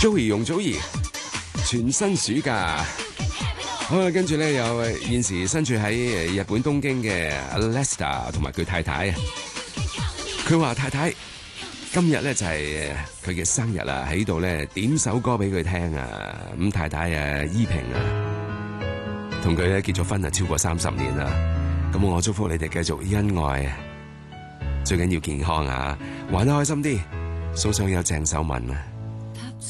Joey 容祖兒全新暑假。好啦，跟住咧有現時身處喺日本東京嘅 Lester 同埋佢太太啊。佢話太太今日咧就係佢嘅生日啦，喺度咧點首歌俾佢聽啊。咁太太依萍啊，同佢咧結咗婚超過30年啦。咁我祝福你哋繼續恩愛，最緊要健康啊，玩得開心啲。送上有鄭秀文啊。